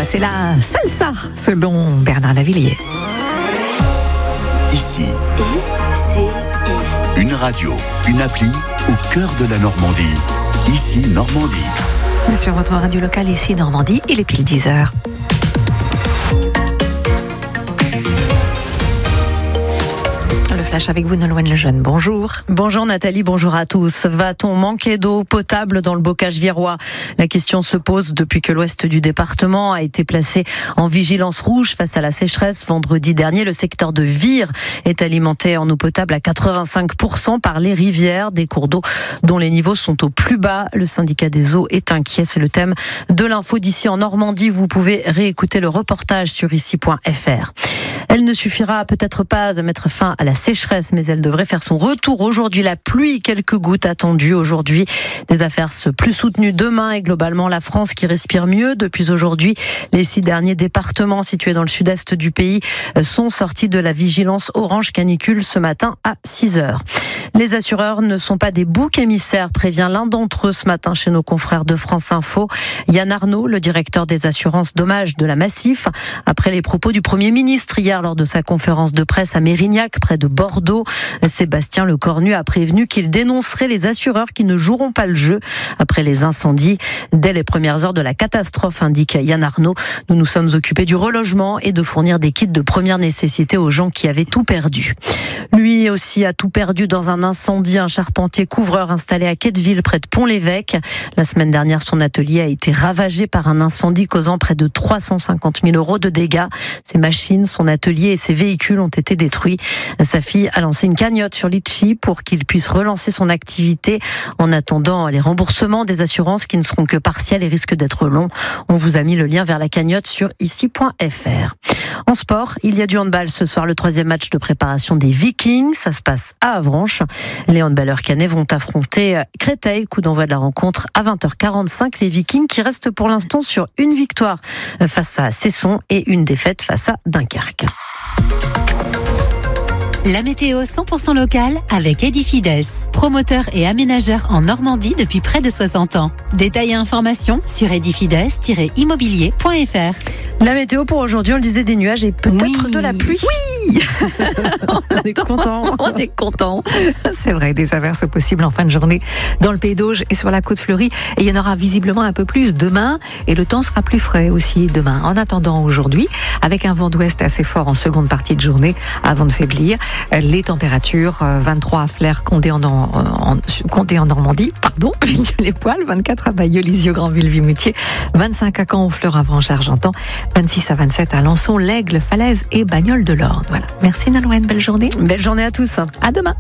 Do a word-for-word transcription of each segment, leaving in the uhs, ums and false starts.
c'est la salsa, selon Bernard Lavilliers. Ici, I C I. une radio, une appli au cœur de la Normandie. Ici, Normandie. Sur votre radio locale, ici, Normandie, il est pile dix heures. Avec vous, Nolwenn Lejeune. Bonjour. Bonjour Nathalie, bonjour à tous. Va-t-on manquer d'eau potable dans le bocage virois ? La question se pose depuis que l'ouest du département a été placé en vigilance rouge face à la sécheresse. Vendredi dernier, le secteur de Vire est alimenté en eau potable à quatre-vingt-cinq pour cent par les rivières, des cours d'eau dont les niveaux sont au plus bas. Le syndicat des eaux est inquiet. C'est le thème de l'info d'ici en Normandie. Vous pouvez réécouter le reportage sur ici point f r. Elle ne suffira peut-être pas à mettre fin à la sécheresse, mais elle devrait faire son retour aujourd'hui. La pluie, quelques gouttes attendues aujourd'hui. Des averses plus soutenues demain et globalement la France qui respire mieux. Depuis aujourd'hui, les six derniers départements situés dans le sud-est du pays sont sortis de la vigilance orange canicule ce matin à six heures. Les assureurs ne sont pas des boucs émissaires, prévient l'un d'entre eux ce matin chez nos confrères de France Info. Yann Arnaud, le directeur des assurances dommages de la Massif, après les propos du Premier ministre hier lors de sa conférence de presse à Mérignac, près de Bordeaux. Sébastien Lecornu a prévenu qu'il dénoncerait les assureurs qui ne joueront pas le jeu après les incendies. Dès les premières heures de la catastrophe, indique Yann Arnaud, nous nous sommes occupés du relogement et de fournir des kits de première nécessité aux gens qui avaient tout perdu. Lui aussi a tout perdu dans un incendie. Un charpentier couvreur installé à Quetteville, près de Pont-l'Évêque. La semaine dernière, son atelier a été ravagé par un incendie causant près de trois cent cinquante mille euros de dégâts. Ses machines, son atelier et ses véhicules ont été détruits. Sa fille a lancé une cagnotte sur Litchi pour qu'il puisse relancer son activité en attendant les remboursements des assurances qui ne seront que partiels et risquent d'être longs. On vous a mis le lien vers la cagnotte sur ici point f r. En sport, il y a du handball ce soir, le troisième match de préparation des Vikings. Ça se passe à Avranches. Les handballeurs caennais vont affronter Créteil. Coup d'envoi de la rencontre à vingt heures quarante-cinq. Les Vikings qui restent pour l'instant sur une victoire face à Cesson et une défaite face à Dunkerque. La météo cent pour cent locale avec Edifides, promoteur et aménageur en Normandie depuis près de soixante ans. Détails et informations sur edifides tiret immobilier point f r. La météo pour aujourd'hui, on le disait, des nuages et peut-être Oui. de la pluie. Oui. On est content. On est content. C'est vrai, des averses possibles en fin de journée dans le Pays d'Auge et sur la côte fleurie. Et il y en aura visiblement un peu plus demain. Et le temps sera plus frais aussi demain. En attendant aujourd'hui, avec un vent d'ouest assez fort en seconde partie de journée avant de faiblir, les températures, vingt-trois à Flers, Condé en, en, en, Condé en Normandie, pardon, Vigneux-les-Poils, vingt-quatre à Bayeux, Lisieux, Granville, Vimoutier, vingt-cinq à Caen, Honfleur, Avranches, Argentan, vingt-six à vingt-sept à Alençon, l'Aigle, Falaise et Bagnoles de l'Orne. Voilà. Merci Nolwenn, belle journée. Belle journée à tous. À demain.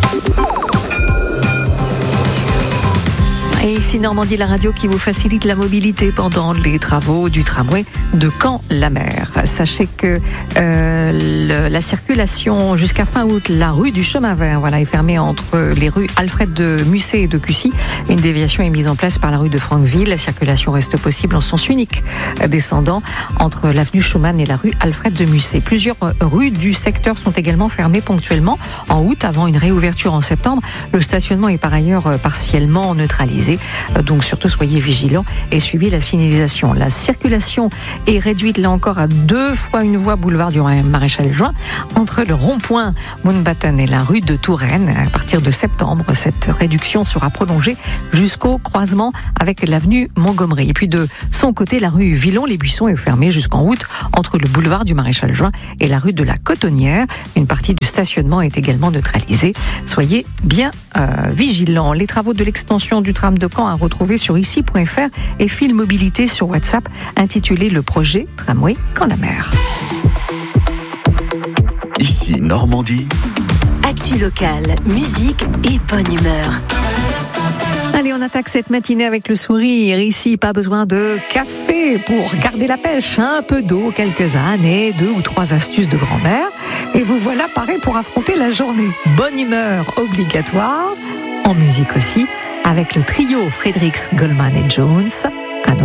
Et ici Normandie, la radio qui vous facilite la mobilité pendant les travaux du tramway de Caen-la-Mer. Sachez que euh, le, la circulation jusqu'à fin août, la rue du Chemin Vert, voilà, est fermée entre les rues Alfred de Musset et de Cussy. Une déviation est mise en place par la rue de Franqueville. La circulation reste possible en sens unique, descendant entre l'avenue Schumann et la rue Alfred de Musset. Plusieurs rues du secteur sont également fermées ponctuellement en août avant une réouverture en septembre. Le stationnement est par ailleurs partiellement neutralisé. Donc surtout soyez vigilants et suivez la signalisation. La circulation est réduite là encore à deux fois une voie boulevard du Maréchal Juin entre le rond-point Mountbatten et la rue de Touraine. À partir de septembre, cette réduction sera prolongée jusqu'au croisement avec l'avenue Montgomery. Et puis de son côté, la rue Villon-les-Buissons est fermée jusqu'en août entre le boulevard du Maréchal Juin et la rue de la Cotonnière. Une partie du stationnement est également neutralisée. Soyez bien euh, vigilants. Les travaux de l'extension du tram de Caen à retrouver sur ici point f r et Fil Mobilité sur WhatsApp intitulé le projet Tramway Caen-la-Mer. Ici Normandie. Actu locale, musique et bonne humeur. Allez, on attaque cette matinée avec le sourire. Ici, pas besoin de café pour garder la pêche. Un peu d'eau, quelques ânes et deux ou trois astuces de grand-mère. Et vous voilà paré pour affronter la journée. Bonne humeur obligatoire, en musique aussi, avec le trio Fredericks, Goldman et Jones.